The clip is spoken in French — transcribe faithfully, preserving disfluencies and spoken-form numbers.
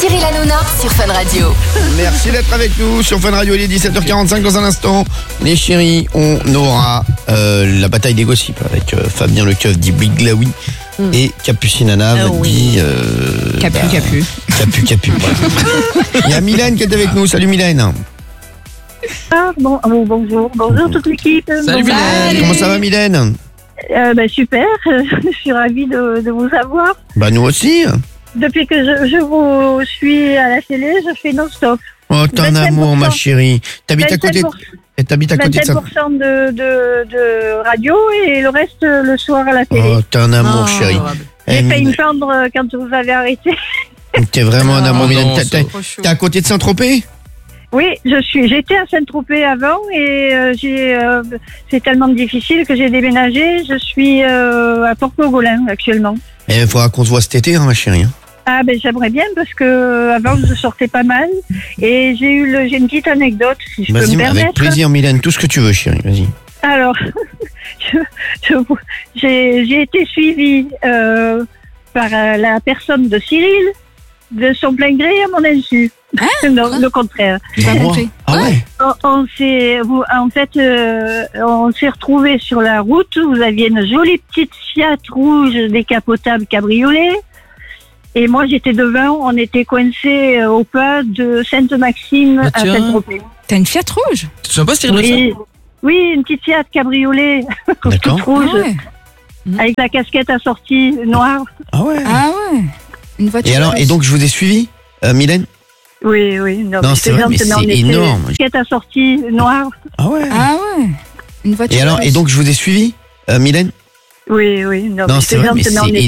Cyril Hanouna sur Fun Radio. Merci d'être avec nous sur Fun Radio. Il est dix-sept heures quarante-cinq dans un instant. Les chéris, on aura euh, la bataille des gossips avec euh, Fabien Lecoeuf dit Biglaoui mm. et Capucine Anav oh, oui. dit euh, Capu, bah, Capu. Capu, Capu. Voilà. Il y a Mylène qui est avec nous. Salut Mylène. Ah, bon, oh, bonjour, bonjour toute l'équipe. Salut bon, Mylène. Comment ça va Mylène? euh, bah, Super, je suis ravie de, de vous avoir. Bah nous aussi. Depuis que je, je vous suis à la télé, je fais non-stop. Oh, t'es un amour ma chérie. T'habites à côté de... Et t'habites à côté de ça. vingt-sept pour cent de, de, de radio et le reste le soir à la télé. Oh, t'es un amour oh, chérie. J'ai Eh, failli me pendre quand vous avez arrêté. T'es vraiment un amour Oh, Mylène. non, T'as- c'est T'es trop chaud. t'es à côté de Saint-Tropez? Oui, je suis. J'étais à Saint-Tropez avant et euh, j'ai. Euh, c'est tellement difficile que j'ai déménagé. Je suis euh, à Port-Pogolin actuellement. Eh, il faudra qu'on se voit cet été, hein, ma chérie. Ah ben j'aimerais bien parce que euh, avant je sortais pas mal et j'ai eu le, j'ai une petite anecdote si je peux Vas-y, me avec permettre. plaisir Mylène, tout ce que tu veux chérie, vas-y. Alors, je- je- j'ai, j'ai été suivie euh, par euh, la personne de Cyril de son plein gré à mon insu. non, le contraire. J'ai pas Moi compris. Ah ouais. On, on s'est, vous, en fait, euh, on s'est retrouvés sur la route. Vous aviez une jolie petite Fiat rouge décapotable cabriolet. Et moi, j'étais devant. On était coincés euh, au pas de Sainte-Maxime Ah, à tiens. Saint-Tropez. T'as une Fiat rouge? Tu te souviens pas, Cyril, de ça? Oui, oui, une petite Fiat cabriolet toute D'accord. rouge Ah ouais. avec la casquette assortie noire. Ah ouais. Ah ouais. Une voiture. Et alors, et donc je vous ai suivi, euh, Mylène? Oui, oui. Non, Non, mais c'est vrai, plaisante, mais on c'est était- énorme. Casquette assortie noire. Ah ouais. Ah ouais. Une voiture. Et alors, et donc je vous ai suivi, euh, Mylène? Oui, oui. Non, Non, mais c'est vrai, plaisante, mais on c'est était